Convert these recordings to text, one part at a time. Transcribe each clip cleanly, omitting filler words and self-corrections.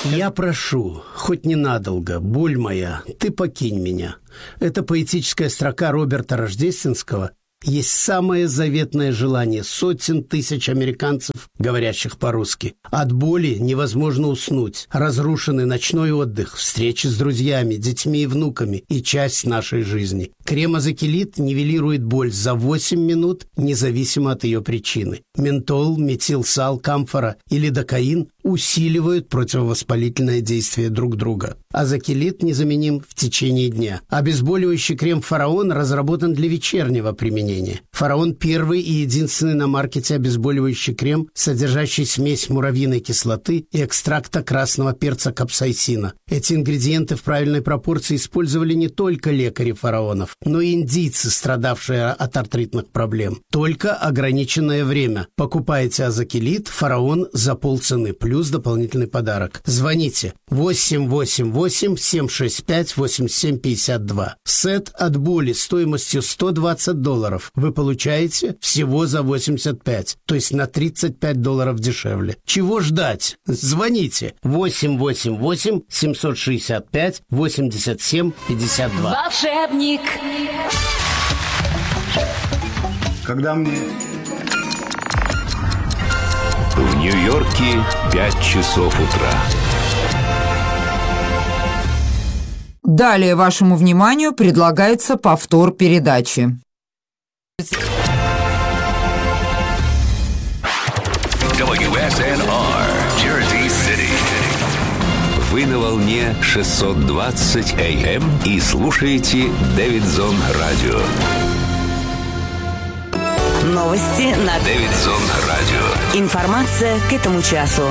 Я прошу, хоть ненадолго, боль моя, ты покинь меня. Это поэтическая строка Роберта Рождественского есть самое заветное желание сотен тысяч американцев, говорящих по-русски. От боли невозможно уснуть. Разрушенный ночной отдых, встречи с друзьями, детьми и внуками и часть нашей жизни. Крем Азакилит нивелирует боль за 8 минут, независимо от ее причины. Ментол, метилсал, камфора и лидокаин усиливают противовоспалительное действие друг друга. Азакилит незаменим в течение дня. Обезболивающий крем «Фараон» разработан для вечернего применения. «Фараон» – первый и единственный на маркете обезболивающий крем, содержащий смесь муравьиной кислоты и экстракта красного перца капсаицина. Эти ингредиенты в правильной пропорции использовали не только лекари фараонов, но и индийцы, страдавшие от артритных проблем. Только ограниченное время. Покупайте Азакилит «Фараон» за полцены, плюс дополнительный подарок. Звоните 888-765-8752. Сет от боли стоимостью $120 вы получаете всего за 85, то есть на $35 дешевле. Чего ждать? Звоните 888-765-8752. Волшебник. Когда мне... В Нью-Йорке 5 часов утра. Далее вашему вниманию предлагается повтор передачи. WSNR, Jersey City. Вы на волне 620 AM и слушаете Дэвидсон Радио. Новости на Дэвидсон Радио. Информация к этому часу.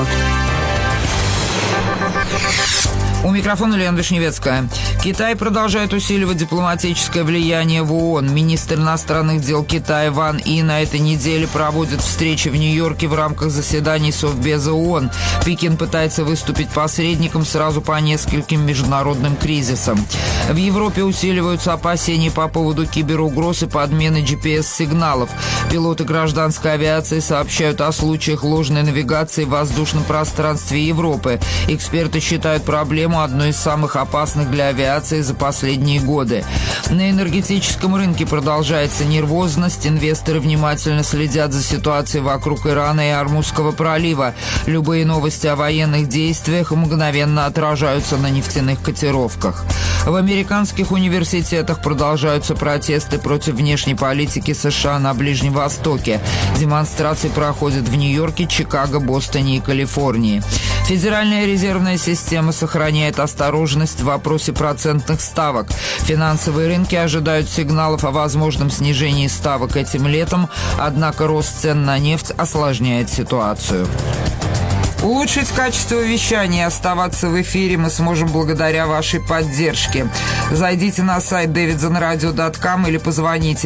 У микрофона Лена Вишневецкая. Китай продолжает усиливать дипломатическое влияние в ООН. Министр иностранных дел Китая Ван И на этой неделе проводит встречи в Нью-Йорке в рамках заседаний Совбеза ООН. Пекин пытается выступить посредником сразу по нескольким международным кризисам. В Европе усиливаются опасения по поводу киберугроз и подмены GPS-сигналов. Пилоты гражданской авиации сообщают о случаях ложной навигации в воздушном пространстве Европы. Эксперты считают проблему одной из самых опасных для авиации за последние годы. На энергетическом рынке продолжается нервозность. Инвесторы внимательно следят за ситуацией вокруг Ирана и Ормузского пролива. Любые новости о военных действиях мгновенно отражаются на нефтяных котировках. В американских университетах продолжаются протесты против внешней политики США на Ближнем Востоке. Демонстрации проходят в Нью-Йорке, Чикаго, Бостоне и Калифорнии. Федеральная резервная система сохраняет осторожность в вопросе процентных ставок. Финансовые рынки ожидают сигналов о возможном снижении ставок этим летом, однако рост цен на нефть осложняет ситуацию. Улучшить качество вещания и оставаться в эфире мы сможем благодаря вашей поддержке. Зайдите на сайт davidsonradio.com или позвоните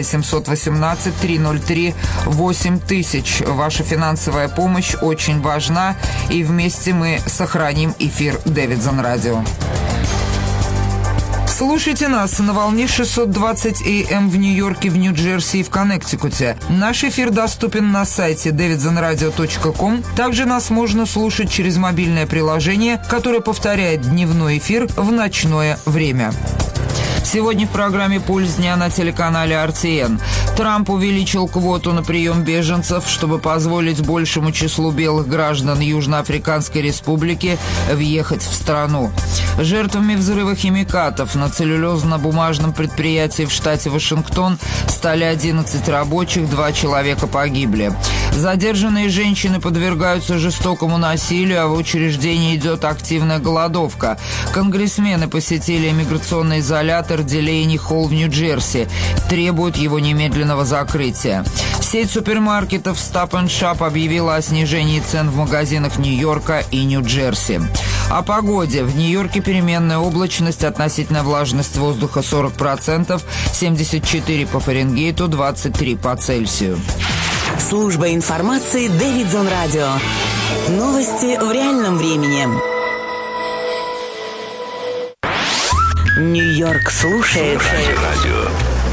718-303-8000. Ваша финансовая помощь очень важна, и вместе мы сохраним эфир Davidson Radio. Слушайте нас на волне 620 AM в Нью-Йорке, в Нью-Джерси и в Коннектикуте. Наш эфир доступен на сайте davidsonradio.com. Также нас можно слушать через мобильное приложение, которое повторяет дневной эфир в ночное время. Сегодня в программе «Пульс дня» на телеканале RTN. Трамп увеличил квоту на прием беженцев, чтобы позволить большему числу белых граждан Южноафриканской Республики въехать в страну. Жертвами взрыва химикатов на целлюлозно-бумажном предприятии в штате Вашингтон стали 11 рабочих, 2 человека погибли. Задержанные женщины подвергаются жестокому насилию, а в учреждении идет активная голодовка. Конгрессмены посетили иммиграционный изолятор Делейни Холл в Нью-Джерси, требуют его немедленного закрытия. Сеть супермаркетов Stop and Shop объявила о снижении цен в магазинах Нью-Йорка и Нью-Джерси. О погоде. В Нью-Йорке переменная облачность, относительная влажность воздуха 40%, 74 по Фаренгейту, 23 по Цельсию. Служба информации Дэвидсон Радио. Новости в реальном времени. Нью-Йорк слушает Радио.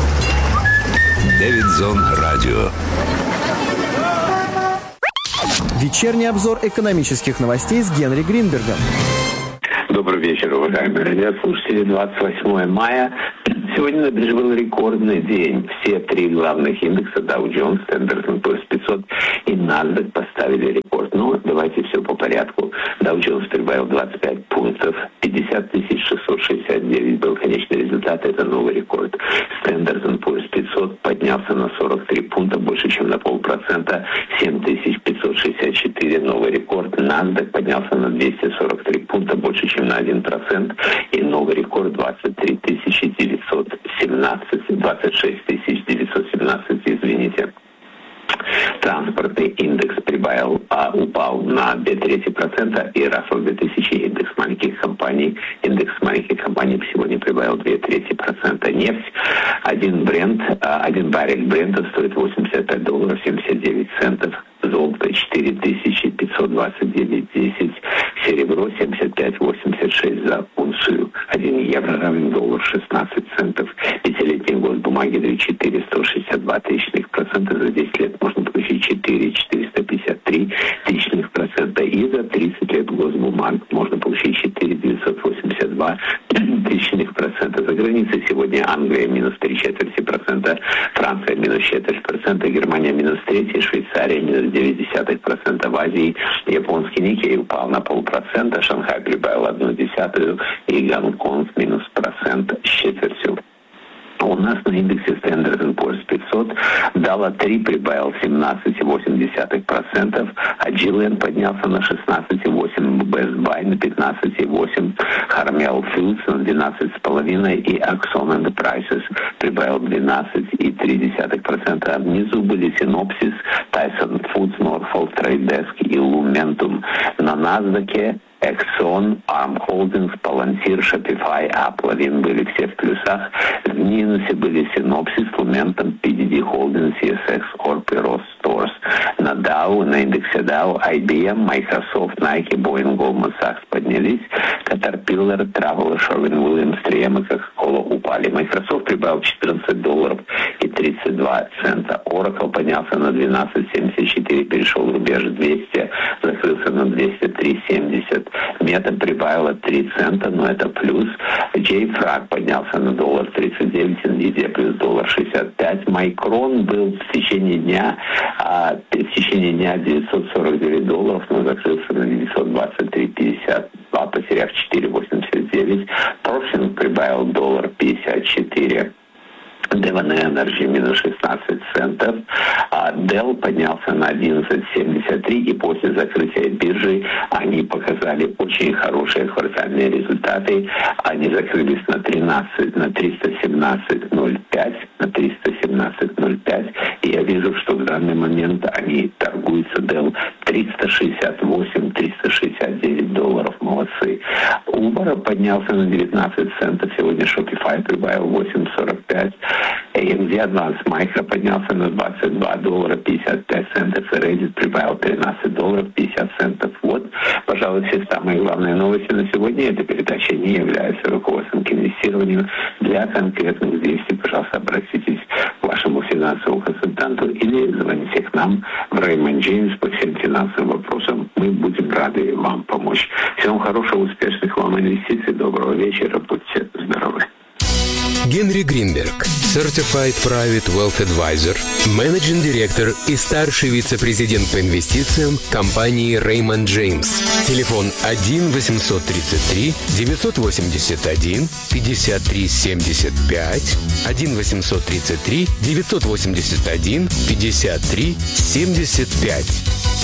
Дэвидсон Радио. Вечерний обзор экономических новостей с Генри Гринбергом. Добрый вечер, уважаемые радиослушатели. 28 мая. Сегодня на бирже был рекордный день. Все три главных индекса Dow Jones, Standard & Poor's 500 и NASDAQ поставили рекорд. Но давайте все по порядку. Dow Jones прибавил 25 пунктов. 50 669 был конечный результат. Это новый рекорд. Standard & Poor's 500 поднялся на 43 пункта, больше, чем на 0,5%. 7564 новый рекорд. NASDAQ поднялся на 243 пункта, больше, чем на 1%. И новый рекорд 26 917, извините. Транспортный индекс упал на 0,2%, и Russell 2000 индекс маленьких компаний сегодня прибавил 0,2%. Нефть, один баррель Брента стоит $85.79. Золото 4529.10, серебро 75.86 за унцию, 1 евро равен $1.16. Пятилетние госбумаги 4,162%, за 10 лет можно получить 4,453%, и за 30 лет госбумаг можно получить 4,982%. За границей сегодня Англия минус 0,75%, Франция минус 0,25%, Германия минус 0,3%, Швейцария минус 0,9%, в Азии японский Никей упал на 0,5%, Шанхай прибавил 0,1%, и Гонконг минус 1,25%. У нас на индексе Standard & Poor's 500 Дала 3 прибавил 17,8%, Agilent поднялся на 16,8%, Best Buy на 15,8%, Hormel Foods на 12,5% и Axon Enterprises прибавил 12,3%. Внизу были Synopsys, Tyson Foods, Norfolk Trade Desk и Lumentum. На NASDAQ Exxon, Arm Holdings, Palantir, Shopify, Apple были все в плюсах. В минусе были Synopsys, Lumentum, PDD Holdings, CSX, Corp и Ross Stores. На Dow, на индексе Dow, IBM, Microsoft, Nike, Boeing, Goldman Sachs поднялись. Caterpillar, Travel, Sherwin-Williams, 3M и Coca-Cola упали. Microsoft прибавил $14.32. Oracle поднялся на 12,74, перешел рубеж 200, закрылся на 203,70. Мета прибавила 3 цента, но это плюс. JFrag поднялся на $1.39, Nvidia плюс $1.65. Micron был в течение дня $949, но закрылся на $923.52, потеряв 4,89. Profit прибавил $1.54. Devon Energy минус 16 центов, Dell поднялся на 11,73, и после закрытия биржи они показали очень хорошие квартальные результаты. Они закрылись на 317.05, и я вижу, что в данный момент они торгуются Dell $368-369. Молодцы. Uber поднялся на 19 центов. Сегодня Shopify прибавил 8,45. AMD Advanced Micro поднялся на $22.55, и Reddit прибавил $13.50. Вот, пожалуй, все самые главные новости на сегодня. Эта передача не является руководством к инвестированию. Для конкретных действий, пожалуйста, обратитесь к вашему финансовому консультанту или звоните к нам в Raymond James по всем финансовым вопросам. Мы будем рады вам помочь. Всем хорошего, успешных вам инвестиций. Доброго вечера. Будьте здоровы. Генри Гринберг, Certified Private Wealth Advisor, менеджинг директор и старший вице-президент по инвестициям компании Raymond James. Телефон 1-833-981-53-75, 1-833-981-53-75.